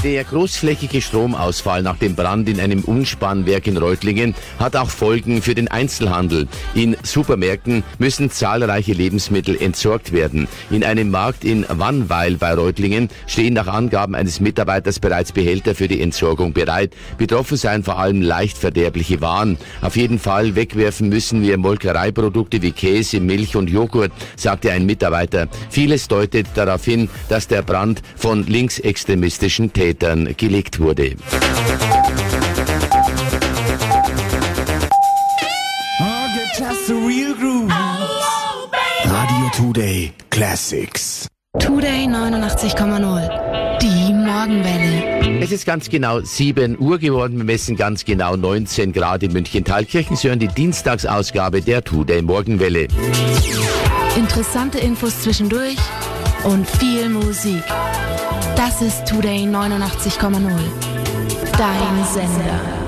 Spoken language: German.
Der großflächige Stromausfall nach dem Brand in einem Umspannwerk in Reutlingen hat auch Folgen für den Einzelhandel. In Supermärkten müssen zahlreiche Lebensmittel entsorgt werden. In einem Markt in Wannweil bei Reutlingen stehen nach Angaben eines Mitarbeiters bereits Behälter für die Entsorgung bereit. Betroffen seien vor allem leicht verderbliche Waren. Auf jeden Fall wegwerfen müssen wir Molkereiprodukte wie Käse, Milch und Joghurt, sagte ein Mitarbeiter. Vieles deutet darauf hin, dass der Brand von linksextremistischen Tätern gelegt wurde. Radio Today Classics. Today 89,0. Die Morgenwelle. Es ist ganz genau 7 Uhr geworden. Wir messen ganz genau 19 Grad in München-Thalkirchen. Sie hören die Dienstagsausgabe der Today Morgenwelle. Interessante Infos zwischendurch und viel Musik. Das ist Today 89,0. Dein Sender.